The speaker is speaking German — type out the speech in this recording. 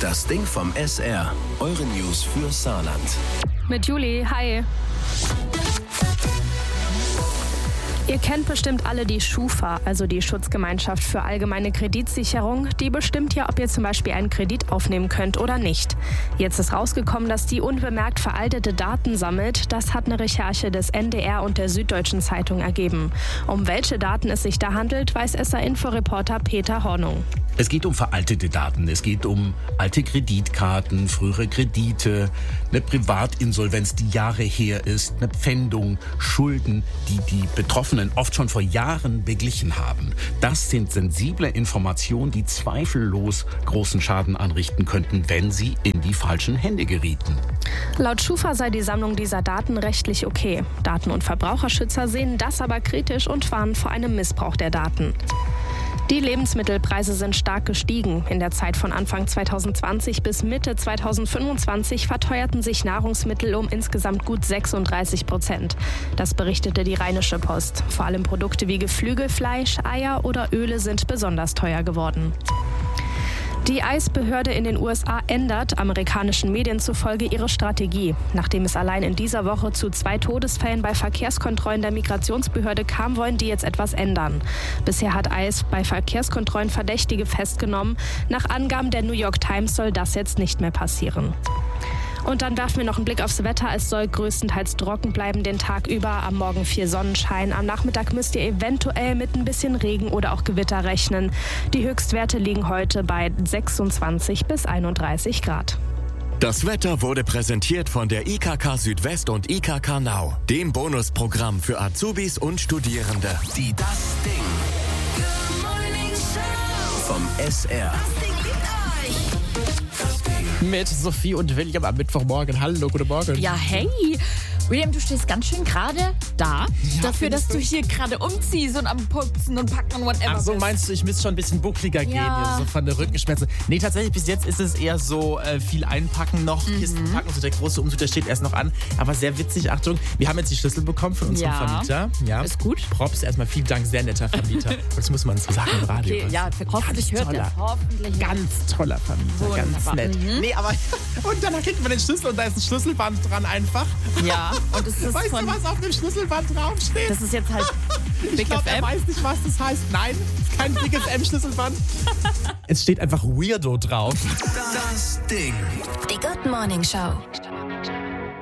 Das Ding vom SR. Eure News für Saarland. Mit Juli, hi. Ihr kennt bestimmt alle die Schufa, also die Schutzgemeinschaft für allgemeine Kreditsicherung. Die bestimmt ja, ob ihr zum Beispiel einen Kredit aufnehmen könnt oder nicht. Jetzt ist rausgekommen, dass die unbemerkt veraltete Daten sammelt. Das hat eine Recherche des NDR und der Süddeutschen Zeitung ergeben. Um welche Daten es sich da handelt, weiß SR-Info-Reporter Peter Hornung. Es geht um veraltete Daten, es geht um alte Kreditkarten, frühere Kredite, eine Privatinsolvenz, die Jahre her ist, eine Pfändung, Schulden, die die Betroffenen oft schon vor Jahren beglichen haben. Das sind sensible Informationen, die zweifellos großen Schaden anrichten könnten, wenn sie in die falschen Hände gerieten. Laut Schufa sei die Sammlung dieser Daten rechtlich okay. Daten- und Verbraucherschützer sehen das aber kritisch und warnen vor einem Missbrauch der Daten. Die Lebensmittelpreise sind stark gestiegen. In der Zeit von Anfang 2020 bis Mitte 2025 verteuerten sich Nahrungsmittel um insgesamt gut 36%. Das berichtete die Rheinische Post. Vor allem Produkte wie Geflügelfleisch, Eier oder Öle sind besonders teuer geworden. Die Eisbehörde in den USA ändert amerikanischen Medien zufolge ihre Strategie. Nachdem es allein in dieser Woche zu 2 Todesfällen bei Verkehrskontrollen der Migrationsbehörde kam, wollen die jetzt etwas ändern. Bisher hat ICE bei Verkehrskontrollen Verdächtige festgenommen. Nach Angaben der New York Times soll das jetzt nicht mehr passieren. Und dann werfen wir noch einen Blick aufs Wetter. Es soll größtenteils trocken bleiben den Tag über. Am Morgen viel Sonnenschein. Am Nachmittag müsst ihr eventuell mit ein bisschen Regen oder auch Gewitter rechnen. Die Höchstwerte liegen heute bei 26 bis 31 Grad. Das Wetter wurde präsentiert von der IKK Südwest und IKK Now, dem Bonusprogramm für Azubis und Studierende. Die Das Ding vom SR. Mit Sophie und William am Mittwochmorgen. Hallo, guten Morgen. Ja, hey. William, du stehst ganz schön gerade da. Dafür, dass du hier gerade umziehst und am Putzen und Packen und whatever. Ach so, bist. meinst du, ich müsste schon ein bisschen buckliger gehen, hier, so von der Rückenschmerzen? Nee, tatsächlich, bis jetzt ist es eher so viel einpacken noch, Kisten packen. So der große Umzug, der steht erst noch an. Aber sehr witzig, Achtung, wir haben jetzt die Schlüssel bekommen von unserem Vermieter. Ja, ist gut. Props, erstmal vielen Dank, sehr netter Vermieter. Das muss man so sagen im Radio. Okay, ja, hoffentlich hört er. Hoffentlich. Ganz toller Vermieter, ganz nett. Nee, aber und dann kriegt man den Schlüssel und da ist ein Schlüsselband dran einfach. Ja, und es ist weißt du, was auf dem Schlüsselband draufsteht? Das ist jetzt halt Big Er FM. weiß nicht, was das heißt. Nein, ist kein Big FM-Schlüsselband. Es steht einfach Weirdo drauf. Das Ding. Die Good Morning Show.